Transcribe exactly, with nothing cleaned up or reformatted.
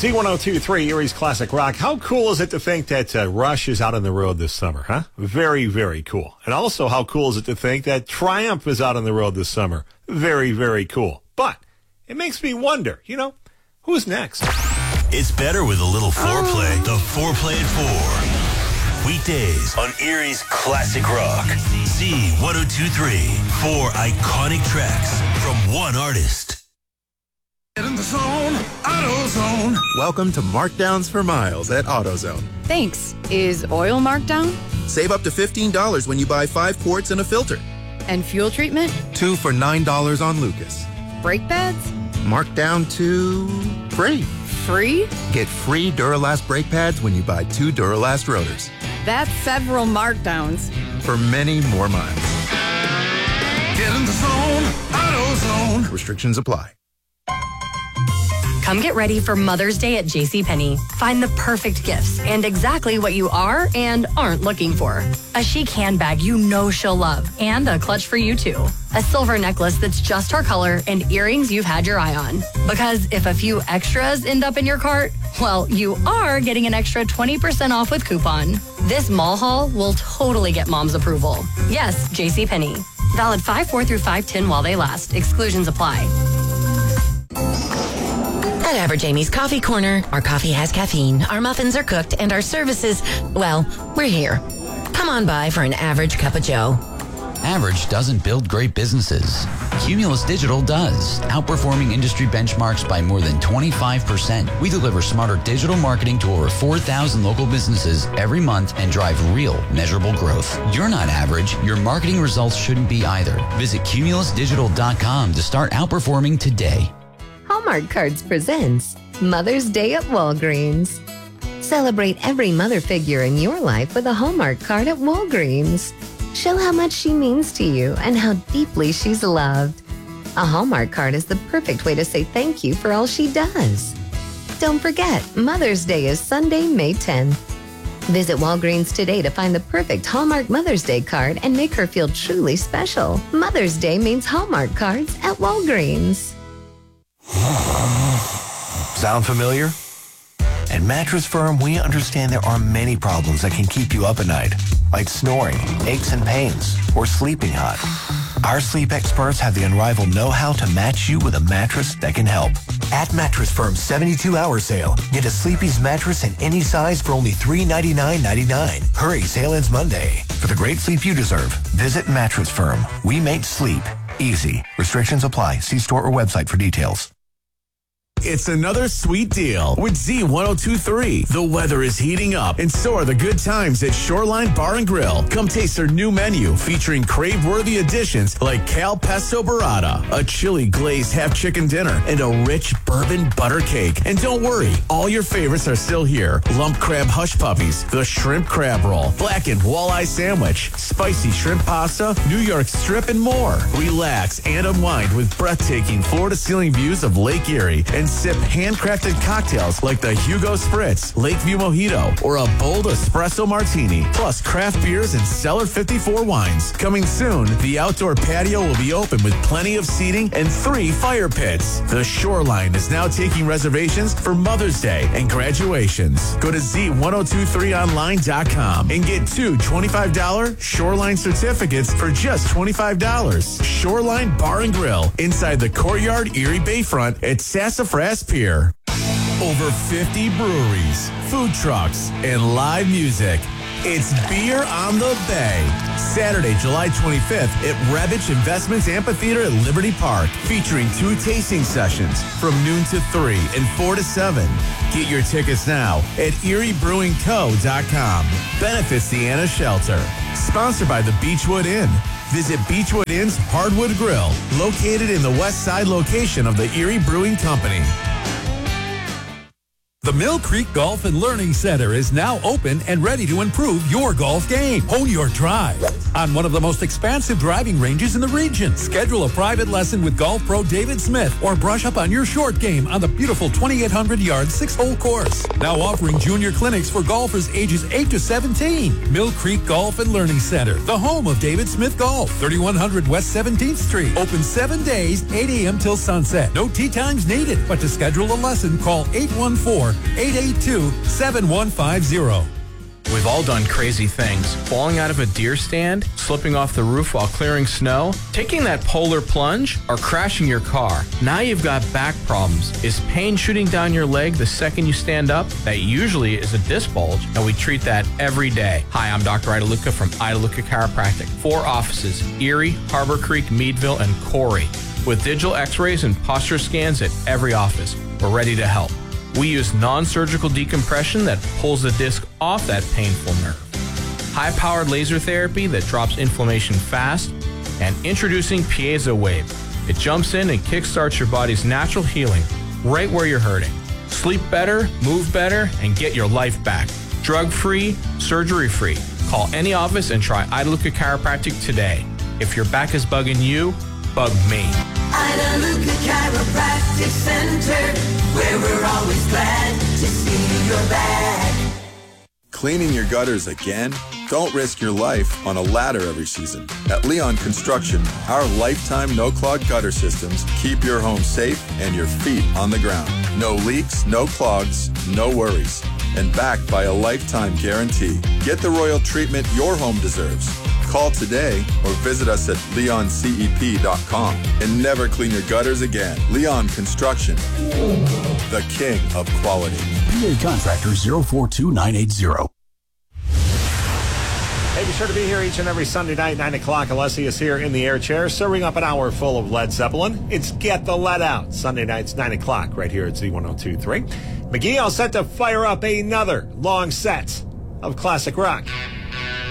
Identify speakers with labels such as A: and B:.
A: Z one oh two point three, Erie's Classic Rock. How cool is it to think that uh, Rush is out on the road this summer, huh? Very, very cool. And also, how cool is it to think that Triumph is out on the road this summer? Very, very cool. But it makes me wonder, you know, who's next?
B: It's better with a little foreplay. The Foreplay at four. Weekdays on Erie's Classic Rock. Z one oh two point three. Four iconic tracks from one artist.
C: Get in the zone, AutoZone.
D: Welcome to Markdowns for Miles at AutoZone.
E: Thanks. Is oil marked down?
D: Save up to fifteen dollars when you buy five quarts and a filter.
E: And fuel treatment?
D: Two for nine dollars on Lucas.
E: Brake pads?
D: Marked down to free.
E: Free?
D: Get free Duralast brake pads when you buy two Duralast rotors.
E: That's several markdowns.
D: For many more miles.
C: Get in the zone, AutoZone.
D: Restrictions apply.
F: Come get ready for Mother's Day at JCPenney. Find the perfect gifts and exactly what you are and aren't looking for. A chic handbag you know she'll love and a clutch for you too. A silver necklace that's just her color and earrings you've had your eye on. Because if a few extras end up in your cart, well, you are getting an extra twenty percent off with coupon. This mall haul will totally get mom's approval. Yes, JCPenney. Valid five four through five ten while they last. Exclusions apply.
G: At Average Amy's Coffee Corner, our coffee has caffeine, our muffins are cooked, and our services, well, we're here. Come on by for an average cup of joe.
H: Average doesn't build great businesses. Cumulus Digital does, outperforming industry benchmarks by more than twenty-five percent. We deliver smarter digital marketing to over four thousand local businesses every month and drive real, measurable growth. You're not average. Your marketing results shouldn't be either. Visit cumulus digital dot com to start outperforming today.
I: Hallmark Cards presents Mother's Day at Walgreens. Celebrate every mother figure in your life with a Hallmark card at Walgreens. Show how much she means to you and how deeply she's loved. A Hallmark card is the perfect way to say thank you for all she does. Don't forget, Mother's Day is Sunday, May tenth. Visit Walgreens today to find the perfect Hallmark Mother's Day card and make her feel truly special. Mother's Day means Hallmark cards at Walgreens.
B: Sound familiar? At Mattress Firm, we understand there are many problems that can keep you up at night, like snoring, aches and pains, or sleeping hot. Our sleep experts have the unrivaled know-how to match you with a mattress that can help. At Mattress Firm's seventy-two hour sale, get a Sleepy's mattress in any size for only three hundred ninety-nine dollars and ninety-nine cents. Hurry, sale ends Monday. For the great sleep you deserve, visit Mattress Firm. We make sleep easy. Restrictions apply. See store or website for details.
J: It's another sweet deal with Z one oh two point three. The weather is heating up, and so are the good times at Shoreline Bar and Grill. Come taste their new menu featuring crave-worthy additions like Cal Pesto Burrata, a chili glazed half-chicken dinner, and a rich bourbon butter cake. And don't worry, all your favorites are still here. Lump crab hush puppies, the shrimp crab roll, blackened walleye sandwich, spicy shrimp pasta, New York strip, and more. Relax and unwind with breathtaking floor-to-ceiling views of Lake Erie and sip handcrafted cocktails like the Hugo Spritz, Lakeview Mojito, or a bold espresso martini, plus craft beers and Cellar fifty-four wines. Coming soon, the outdoor patio will be open with plenty of seating and three fire pits. The Shoreline is now taking reservations for Mother's Day and graduations. Go to Z one oh two point three online dot com and get two twenty-five dollars Shoreline certificates for just twenty-five dollars. Shoreline Bar and Grill, inside the Courtyard Erie Bayfront at Sassafras Pier. Over fifty breweries, food trucks, and live music. It's Beer on the Bay. Saturday, July twenty-fifth at Rebich Investments Amphitheater at Liberty Park, featuring two tasting sessions from noon to three and four to seven. Get your tickets now at erie brewing co dot com. Benefits the Anna Shelter. Sponsored by the Beechwood Inn. Visit Beechwood Inn's Hardwood Grill, located in the west side location of the Erie Brewing Company.
K: The Mill Creek Golf and Learning Center is now open and ready to improve your golf game. Hone your drive on one of the most expansive driving ranges in the region. Schedule a private lesson with golf pro David Smith or brush up on your short game on the beautiful twenty-eight hundred yard six-hole course. Now offering junior clinics for golfers ages eight to seventeen. Mill Creek Golf and Learning Center, the home of David Smith Golf, thirty-one hundred West seventeenth Street. Open seven days, eight a.m. till sunset. No tee times needed, but to schedule a lesson, call eight one four, or eight eight two, seven one five zero.
L: We've all done crazy things. Falling out of a deer stand, slipping off the roof while clearing snow, taking that polar plunge, or crashing your car. Now you've got back problems. Is pain shooting down your leg the second you stand up? That usually is a disc bulge, and we treat that every day. Hi, I'm Doctor Idaluka from Idaluka Chiropractic. Four offices, Erie, Harbor Creek, Meadville, and Corey. With digital x-rays and posture scans at every office, we're ready to help. We use non-surgical decompression that pulls the disc off that painful nerve. High-powered laser therapy that drops inflammation fast, and introducing Piezo Wave. It jumps in and kickstarts your body's natural healing right where you're hurting. Sleep better, move better, and get your life back. Drug-free, surgery-free. Call any office and try Idaluka Chiropractic today. If your back is bugging you, bug me.
C: Idaluka Chiropractic Center, where we're always glad to see your back.
D: Cleaning your gutters again? Don't risk your life on a ladder every season. At Leon Construction, our lifetime no-clog gutter systems keep your home safe and your feet on the ground. No leaks, no clogs, no worries. And backed by a lifetime guarantee. Get the royal treatment your home deserves. Call today or visit us at leon c e p dot com and never clean your gutters again. Leon Construction, the king of quality.
M: P A Contractor zero four two nine eight zero.
A: Hey, be sure to be here each and every Sunday night, nine o'clock. Alessi is here in the air chair, serving up an hour full of Led Zeppelin. It's Get the Lead Out, Sunday nights, nine o'clock, right here at Z one oh two point three. McGee, all set to fire up another long set of classic rock.